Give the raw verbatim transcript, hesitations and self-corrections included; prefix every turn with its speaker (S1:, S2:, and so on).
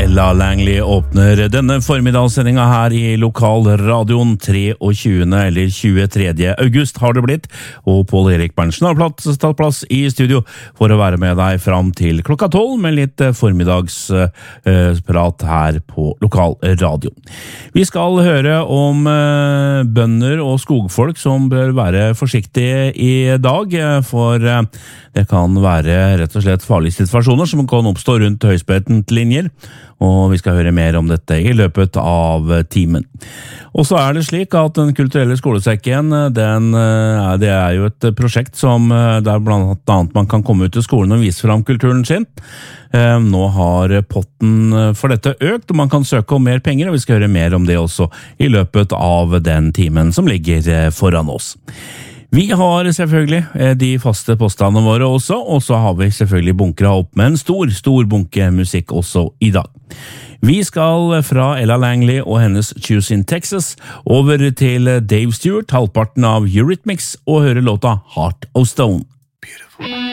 S1: Ella Langley åpner denne formidagssendinga her i lokalradioen tjuetre eller tjuetredje august har det blitt, og Pål Erik Berntsen har plass, tatt plass i studio for å være med deg fram til klokka tolv med litt formiddagsprat her på lokalradio. Vi skal høre om eh, bønder og skogfolk som bør være forsiktige i dag, for eh, det kan være rett og slett farlige situasjoner som kan oppstå rundt høyspentlinjer, og vi skal høre mer om dette i løpet av timen. Og så er det slik at Den kulturelle skolesekken, den, det er jo et prosjekt som der blant annet man kan komme ut til skolen og vise fram kulturen sin. Nå har potten for dette økt, og man kan søke om mer penger, og vi skal høre mer om det også i løpet av den timen som ligger foran oss. Vi har selvfølgelig de faste postene våre også, og så har vi selvfølgelig bunkret opp med en stor, stor bunke musikk også i dag. Vi skal fra Ella Langley og hennes Choose in Texas over til Dave Stewart, halvparten av Eurythmics, og høre låta Heart of Stone. Beautiful.